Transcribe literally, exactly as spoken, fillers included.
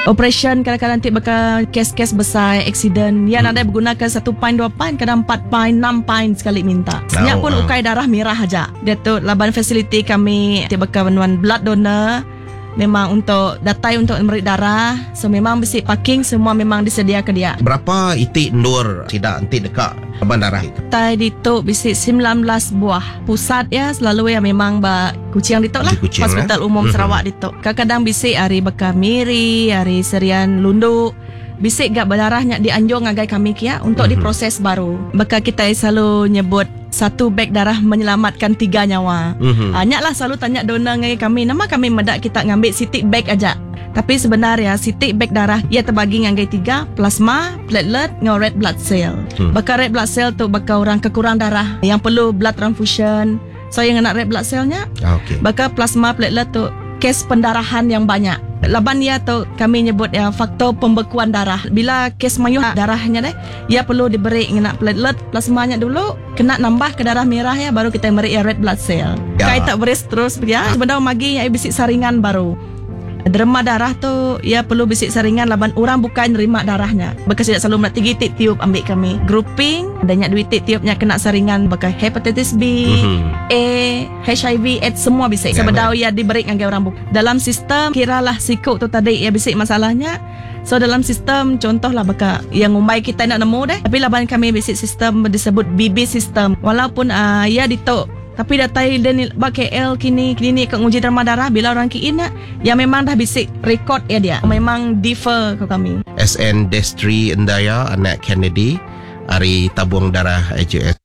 Operation kadang-kadang nanti bakal kes-kes besar, accident. Yang hmm. ada bergunakan satu pint, dua pint, kadang empat pint, enam pint sekali minta. Sebenarnya pun uh. ukai darah merah aja. Dia tu laban fasiliti kami nanti bakal menuan blood donor. Memang untuk datai untuk memberi darah. So memang besi parking semua memang disediakan dia. Berapa itik ndur tidak nanti dekat laban darah itu? Tai dituk besi sembilan belas buah pusat ya. Selalu ya memang ba kucing dituk lah. Kucing, Hospital lah. Umum Mm-hmm. Sarawak dituk. Kadang-kadang besi hari bekal miri, hari serian lunduk. Bisik gak berdarahnya dianjur ngagai kami kia untuk mm-hmm. diproses baru. Bekal kita selalu nyebut satu beg darah menyelamatkan tiga nyawa. Mm-hmm. Banyak lah selalu tanya donor ngagai kami. Nama kami medak kita ngambil sitik beg aja. Tapi sebenarnya sitik beg darah ia terbagi ngagai tiga. Plasma, platelet, dengan red blood cell. Mm. Bekal red blood cell tu bekal orang kekurang darah yang perlu blood transfusion. So yang nak red blood cellnya. Okay. Bekal plasma, platelet tu kes pendarahan yang banyak. Laban ia tu kami nyebut ya faktor pembekuan darah. Bila kes mayuh darahnya deh, ia perlu diberi nak platelet plasmanya dulu, kena nambah ke darah merah ya baru kita beri ya red blood cell. Ya. Kai tak beres terus ya. Sebenarnya magi ya bisik saringan baru. Derma darah tu ia perlu bisik saringan laban orang bukan nerima darahnya. Bekas tidak selalu nak tiga titik tiup ambil kami. Grouping adanya dua titik tiupnya kena saringan bekas hepatitis B, mm-hmm. A, H I V, AIDS semua bisik. Yeah, sebedau ia diberi dengan orang bukan. Dalam sistem kiralah sikuk tu tadi ia bisik masalahnya. So dalam sistem contohlah bekas yang umai kita nak nemu deh. Tapi laban kami bisik sistem disebut B B system. Walaupun uh, ia ditok tapi datai dan bak K L kini kini ke uji derma darah bila orang kiin ya memang dah bisik rekod ya dia memang differ ke kami. S N Destri Endaya anak Kennedy hari tabung darah A J S